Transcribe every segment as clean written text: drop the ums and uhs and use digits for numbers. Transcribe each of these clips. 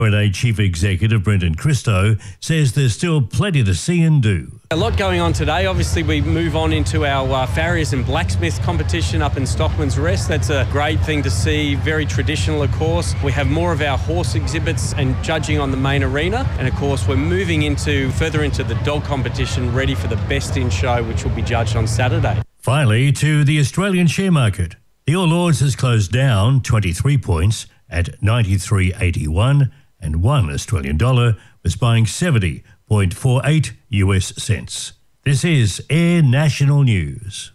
RNA Chief Executive Brendan Christo says there's still plenty to see and do. A lot going on today. Obviously, we move on into our farriers and blacksmith competition up in Stockman's Rest. That's a great thing to see. Very traditional, of course. We have more of our horse exhibits and judging on the main arena. And, of course, we're moving further into the dog competition, ready for the best in show, which will be judged on Saturday. Finally, to the Australian share market. The All Ords has closed down 23 points at 93.81 and $1 Australian dollar was buying 70.48 US cents. This is Air National News.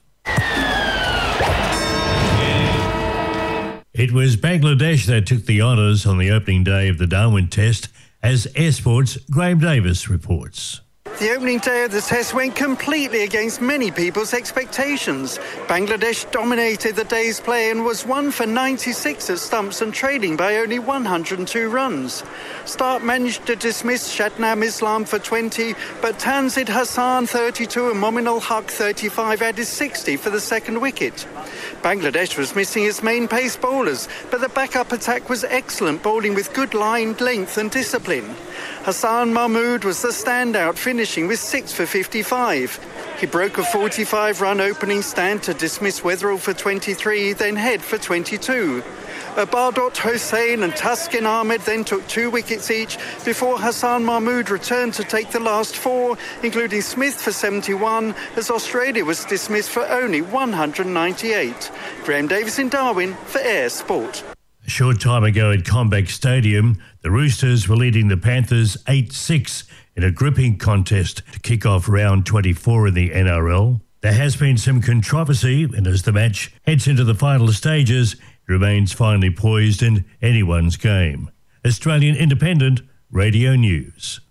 It was Bangladesh that took the honours on the opening day of the Darwin Test, as Air Sport's Graham Davis reports. The opening day of the test went completely against many people's expectations. Bangladesh dominated the day's play and was 1 for 96 at stumps and trailing by only 102 runs. Stark managed to dismiss Shatnam Islam for 20, but Tanzid Hassan 32 and Mominul Haq 35 added 60 for the second wicket. Bangladesh was missing its main pace bowlers, but the backup attack was excellent, bowling with good line, length and discipline. Hassan Mahmood was the standout, finishing with 6 for 55. He broke a 45-run opening stand to dismiss Weatherall for 23, then Head for 22. Bardot Hossain and Taskin Ahmed then took 2 wickets each before Hassan Mahmood returned to take the last 4, including Smith for 71, as Australia was dismissed for only 198. Graham Davis in Darwin for Air Sport. A short time ago at Combank Stadium, the Roosters were leading the Panthers 8-6 in a gripping contest to kick off round 24 in the NRL. There has been some controversy, and as the match heads into the final stages, it remains finely poised in anyone's game. Australian Independent Radio News.